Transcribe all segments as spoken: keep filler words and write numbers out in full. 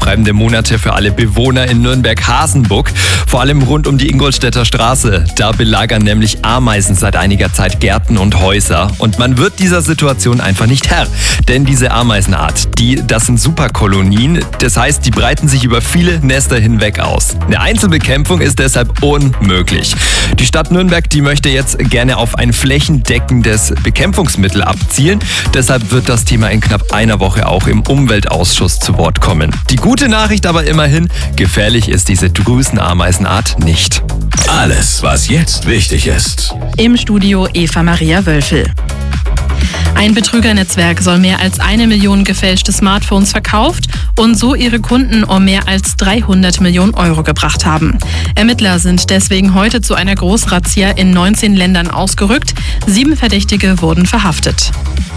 aufreibende Monate für alle Bewohner in Nürnberg-Hasenbuck. Vor allem rund um die Ingolstädter Straße. Da belagern nämlich Ameisen seit einiger Zeit Gärten und Häuser. Und man wird dieser Situation einfach nicht Herr. Denn diese Ameisenart, die, das sind Superkolonien. Das heißt, die breiten sich über viele Nester hinweg aus. Eine Einzelbekämpfung ist deshalb unmöglich. Die Stadt Nürnberg, die möchte jetzt gerne auf ein flächendeckendes Bekämpfungsmittel abzielen. Deshalb wird das Thema in knapp einer Woche auch im Umweltausschuss zu Wort kommen. Die gute Nachricht aber immerhin, gefährlich ist diese Drüsenameisenart nicht. Alles, was jetzt wichtig ist. Im Studio Eva Maria Wölfel. Ein Betrügernetzwerk soll mehr als eine Million gefälschte Smartphones verkauft und so ihre Kunden um mehr als dreihundert Millionen Euro gebracht haben. Ermittler sind deswegen heute zu einer Großrazzia in neunzehn Ländern ausgerückt. Sieben Verdächtige wurden verhaftet.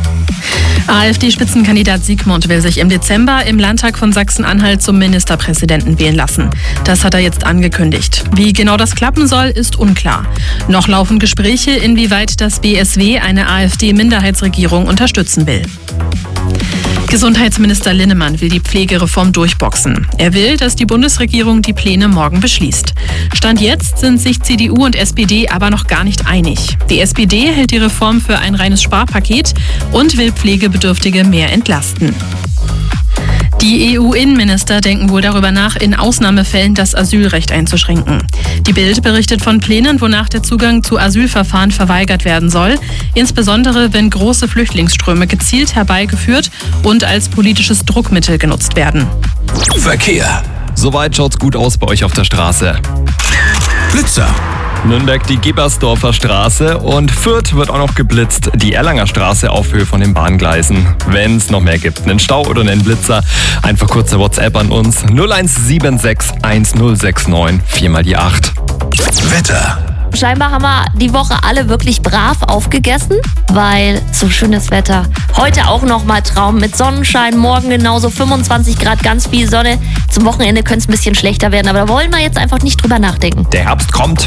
AfD-Spitzenkandidat Siegmund will sich im Dezember im Landtag von Sachsen-Anhalt zum Ministerpräsidenten wählen lassen. Das hat er jetzt angekündigt. Wie genau das klappen soll, ist unklar. Noch laufen Gespräche, inwieweit das B S W eine AfD-Minderheitsregierung unterstützen will. Gesundheitsminister Linnemann will die Pflegereform durchboxen. Er will, dass die Bundesregierung die Pläne morgen beschließt. Stand jetzt sind sich C D U und S P D aber noch gar nicht einig. Die S P D hält die Reform für ein reines Sparpaket und will Pflegebedürftige mehr entlasten. Die E U-Innenminister denken wohl darüber nach, in Ausnahmefällen das Asylrecht einzuschränken. Die Bild berichtet von Plänen, wonach der Zugang zu Asylverfahren verweigert werden soll, insbesondere wenn große Flüchtlingsströme gezielt herbeigeführt und als politisches Druckmittel genutzt werden. Verkehr. Soweit schaut's gut aus bei euch auf der Straße. Blitzer. Nürnberg die Gebersdorfer Straße und Fürth wird auch noch geblitzt. Die Erlanger Straße auf Höhe von den Bahngleisen. Wenn es noch mehr gibt, einen Stau oder einen Blitzer, einfach kurze WhatsApp an uns null eins sieben sechs eins null sechs neun vier mal die acht. Wetter. Scheinbar haben wir die Woche alle wirklich brav aufgegessen, weil so schönes Wetter. Heute auch nochmal Traum mit Sonnenschein, morgen genauso fünfundzwanzig Grad, ganz viel Sonne. Zum Wochenende könnte es ein bisschen schlechter werden, aber da wollen wir jetzt einfach nicht drüber nachdenken. Der Herbst kommt.